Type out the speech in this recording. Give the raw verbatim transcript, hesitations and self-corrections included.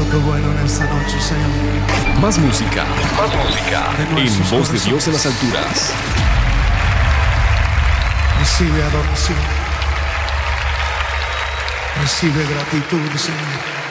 algo bueno en esta noche, Señor. Más música, más música. En Voz de Dios en las alturas. Recibe adoración. Recibe gratitud, Señor.